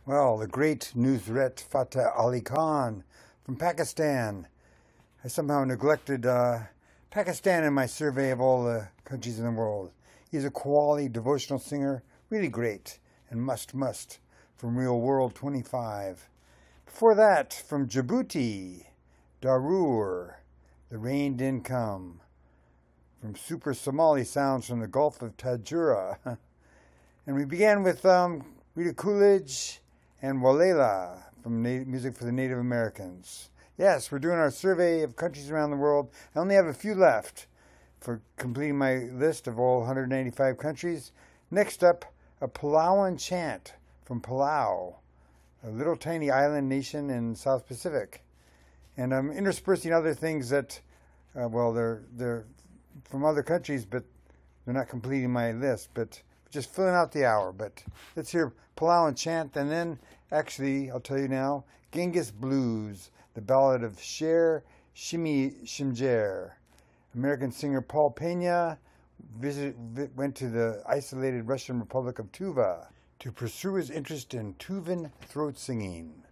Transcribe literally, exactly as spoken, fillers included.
Well, the great Nusret Fateh Ali Khan from Pakistan. I somehow neglected uh, Pakistan in my survey of all the countries in the world. He's a quality devotional singer, really great, and must, must, from Real World twenty-five. Before that, from Djibouti, Darur, The Rain Didn't Come. From Super Somali Sounds from the Gulf of Tajura. And we began with um, Rita Coolidge and Walela from Na- Music for the Native Americans. Yes, we're doing our survey of countries around the world. I only have a few left for completing my list of all one hundred ninety-five countries. Next up, a Palauan chant from Palau, a little tiny island nation in South Pacific. And I'm interspersing other things that, uh, well, they're they're from other countries, but they're not completing my list. But just filling out the hour. But let's hear Palauan chant, and then actually, I'll tell you now, Genghis Blues, the ballad of Sher Shimi Shimjer. American singer Paul Pena visit, went to the isolated Russian Republic of Tuva to pursue his interest in Tuvan throat singing.